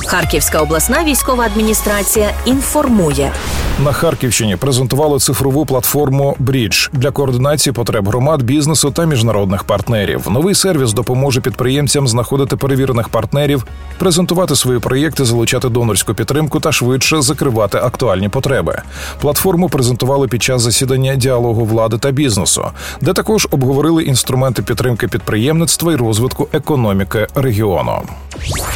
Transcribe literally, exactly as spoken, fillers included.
Харківська обласна військова адміністрація інформує. На Харківщині презентували цифрову платформу «Брідж» для координації потреб громад, бізнесу та міжнародних партнерів. Новий сервіс допоможе підприємцям знаходити перевірених партнерів, презентувати свої проєкти, залучати донорську підтримку та швидше закривати актуальні потреби. Платформу презентували під час засідання діалогу влади та бізнесу, де також обговорили інструменти підтримки підприємництва і розвитку економіки регіону.